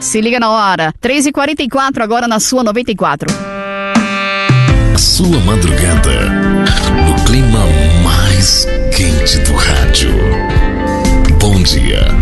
Se liga na hora. 3h44 agora na sua 94. A sua madrugada, no clima mais quente do rádio. Bom dia.